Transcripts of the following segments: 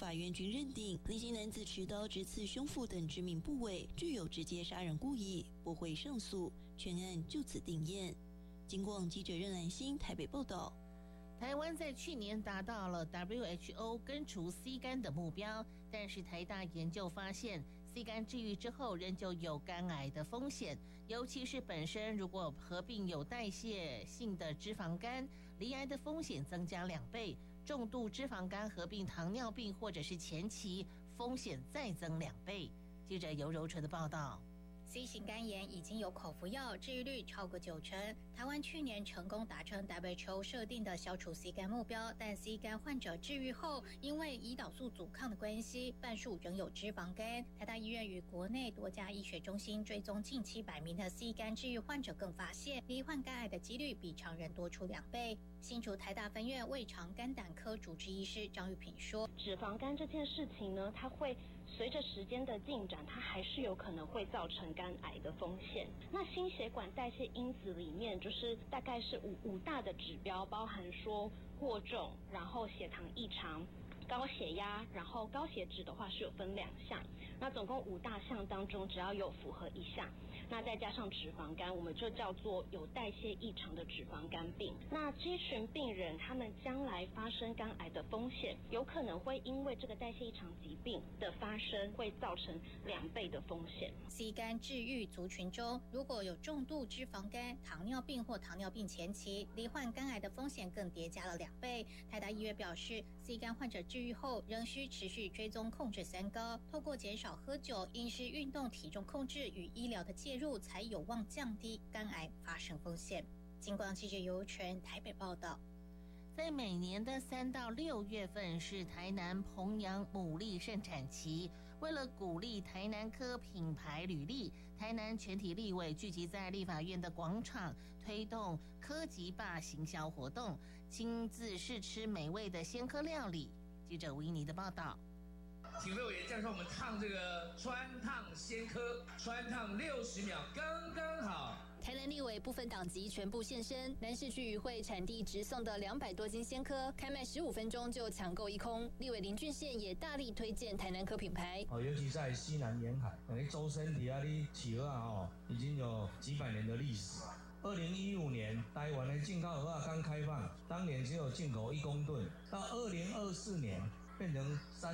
法院均认定李姓男子持刀直刺胸腹等致命部位，具有直接杀人故意，驳回上诉，全案就此定验。警广记者任兰心台北报道。 台湾在去年达到了 WHO 根除 C 肝的目标，但是台大研究发现 C 肝治愈之后仍旧有肝癌的风险，尤其是本身如果合并有代谢性的脂肪肝，罹癌的风险增加2倍，重度脂肪肝合并糖尿病或者是前期风险再增2倍。记者尤柔纯的报道。 C 型肝炎已经有口服药，治愈率超过90%。台湾去年成功达成 WHO 设定的消除 C 肝目标，但 C 肝患者治愈后，因为胰岛素阻抗的关系，半数仍有脂肪肝。台大医院与国内多家医学中心追踪近700名的 C 肝治愈患者，更发现罹患肝癌的几率比常人多出2倍。新竹台大分院胃肠肝胆科主治医师张玉萍说：“ 脂肪肝这件事情呢，它会随着时间的进展，它还是有可能会造成肝癌的风险。那心血管代谢因子里面，就是大概是五大的指标，包含说过重，然后血糖异常、高血压，然后高血脂的话是有分2项。那总共5大项当中，只要有符合1项，那再加上脂肪肝，我们就叫做有代谢异常的脂肪肝病。那这群病人，他们将来发生肝癌的风险，有可能会因为这个代谢异常疾病的发生，会造成2倍的风险。 C 肝治愈族群中，如果有重度脂肪肝、糖尿病或糖尿病前期，罹患肝癌的风险更叠加了2倍。台大医院表示 ，C 肝患者治愈后仍需持续追踪控制3高，透过减少喝酒、饮食、运动、体重控制与医疗的介入，才有望降低肝癌发生风险。警广记者尤纯台北报道。 在每年的3到6月份是台南澎阳牡蛎盛产期，为了鼓励台南科品牌履历，台南全体立委聚集在立法院的广场，推动科技霸行销活动，亲自试吃美味的鲜科料理。记者吴依妮的报道。 请魏委员教授我们烫这个川烫鲜科，川烫60秒刚刚好。 台南立委不分党籍全部现身，南市区渔会产地直送的200多斤鲜科，开卖15分钟就抢购一空。立委林俊宪也大力推荐台南科品牌， 尤其在西南沿海，等于周身体啊的企鹅啊，已经有几百年的历史。2015年，台湾的进口鹅刚开放，当年只有进口1公吨，到2024年变成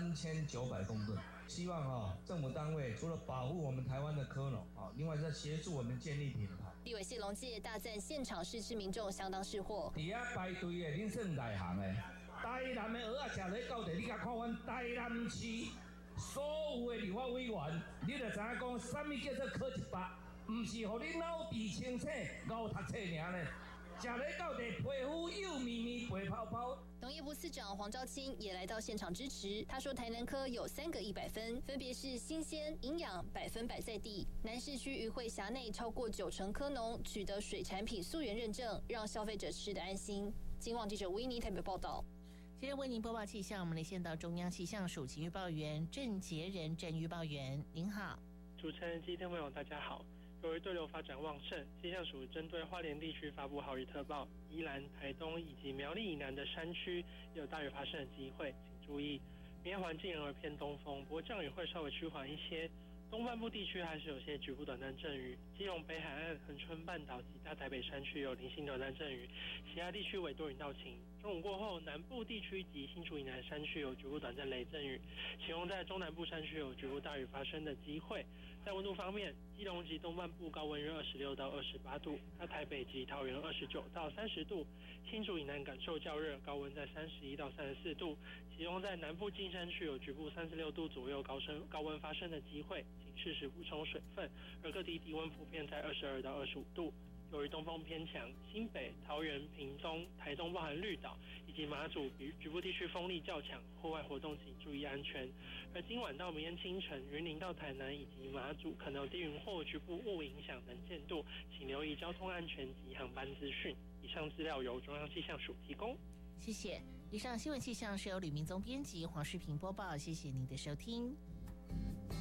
3900公吨。希望政府单位除了保护我们台湾的科农另外再协助我们建立品牌。 立委谢龙介大赞现场试吃民众相当识货。 底下排队的，恁算内行的。台南的鹅吃咧到地，你甲看阮台南市所有的立法委员，你就知影讲什么叫做科技霸，唔是互你脑皮清醒、熬读册尔呢。吃咧到地，皮肤幼咪咪、白泡泡。 农业部次长黄昭清也来到现场支持。他说，台南科有3个100分，分别是新鲜、营养、100%在地。南市区渔会辖内超过90%科农取得水产品溯源认证，让消费者吃得安心。警网记者吴依妮台北报道。 接着为您播报气象，我们连线到中央气象署气预报员郑杰仁郑预报员，您好。 主持人及听众朋友大家好。由于对流发展旺盛，气象署针对花莲地区发布豪雨特报，宜兰、台东以及苗栗以南的山区也有大雨发生的机会，请注意。明天环境仍然偏东风，不过降雨会稍微趋缓一些。东半部地区还是有些局部短暂阵雨，基隆北海岸、恒春半岛及大台北山区有零星短暂阵雨，其他地区为多云到晴。中午过后，南部地区及新竹以南山区有局部短暂雷阵雨，其中在中南部山区有局部大雨发生的机会。在温度方面，基隆及东半部高温约26到28度，那台北及桃园29到30度，新竹以南感受较热，高温在31到34度，其中在南部近山区有局部36度左右高温发生的机会，请适时补充水分，而各地低温普遍在22到25度。由于东风偏强，新北、桃园、屏东、台东包含绿岛以及马祖局部地区风力较强，户外活动请注意安全。而今晚到明天清晨，云林到台南以及马祖可能有低云或局部雾影响能见度，请留意交通安全及航班资讯。以上资料由中央气象署提供。 谢谢。以上新闻气象是由吕明宗编辑，黄世平播报。谢谢您的收听。